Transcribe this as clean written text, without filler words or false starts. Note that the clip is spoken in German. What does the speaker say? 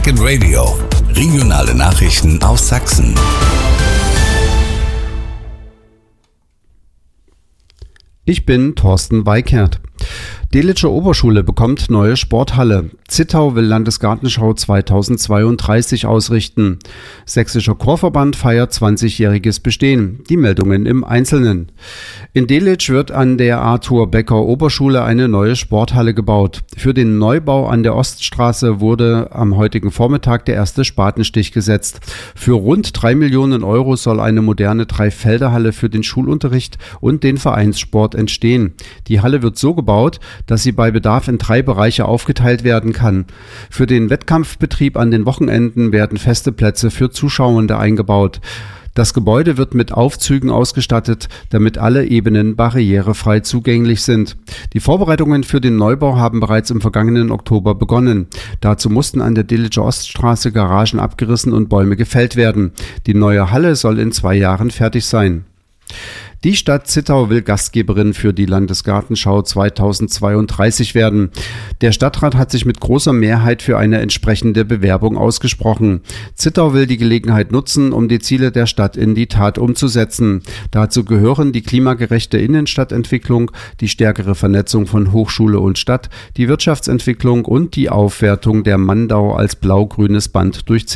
Second Radio. Regionale Nachrichten aus Sachsen. Ich bin Thorsten Weikert. Delitzsche Oberschule bekommt neue Sporthalle. Zittau will Landesgartenschau 2032 ausrichten. Sächsischer Chorverband feiert 20-jähriges Bestehen. Die Meldungen im Einzelnen. In Delitzsch wird an der Arthur Becker Oberschule eine neue Sporthalle gebaut. Für den Neubau an der Oststraße wurde am heutigen Vormittag der erste Spatenstich gesetzt. Für rund 3 Millionen Euro soll eine moderne Dreifelderhalle für den Schulunterricht und den Vereinssport entstehen. Die Halle wird so gebaut, dass sie bei Bedarf in 3 Bereiche aufgeteilt werden kann. Für den Wettkampfbetrieb an den Wochenenden werden feste Plätze für Zuschauende eingebaut. Das Gebäude wird mit Aufzügen ausgestattet, damit alle Ebenen barrierefrei zugänglich sind. Die Vorbereitungen für den Neubau haben bereits im vergangenen Oktober begonnen. Dazu mussten an der Delitscher Oststraße Garagen abgerissen und Bäume gefällt werden. Die neue Halle soll in 2 Jahren fertig sein. Die Stadt Zittau will Gastgeberin für die Landesgartenschau 2032 werden. Der Stadtrat hat sich mit großer Mehrheit für eine entsprechende Bewerbung ausgesprochen. Zittau will die Gelegenheit nutzen, um die Ziele der Stadt in die Tat umzusetzen. Dazu gehören die klimagerechte Innenstadtentwicklung, die stärkere Vernetzung von Hochschule und Stadt, die Wirtschaftsentwicklung und die Aufwertung der Mandau als blau-grünes Band durch